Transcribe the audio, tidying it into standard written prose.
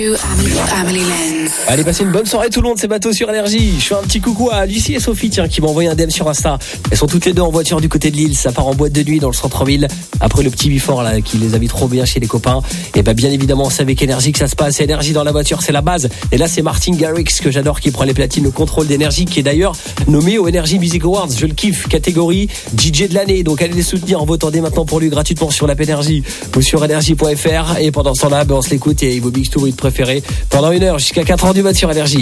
Allez, passez une bonne soirée tout le monde, c'est Bateau sur Énergie. Je fais un petit coucou à Lucie et Sophie, tiens, qui m'ont envoyé un DM sur Insta. Elles sont toutes les deux en voiture du côté de Lille, ça part en boîte de nuit dans le centre-ville. Après le petit bifort là, qui les a mis trop bien chez les copains. Et bien évidemment, c'est avec Énergie que ça se passe. Énergie dans la voiture, c'est la base. Et là, c'est Martin Garrix que j'adore, qui prend les platines, le contrôle d'énergie, qui est d'ailleurs nommé au Energy Music Awards. Je le kiffe, catégorie DJ de l'année. Donc allez les soutenir en votant dès maintenant pour lui gratuitement sur l'app Énergie ou sur énergie.fr. Et pendant ce temps-là, on se l'écoute et vos Big Stories préférés pendant 1 heure jusqu'à 4h du mat sur Énergie.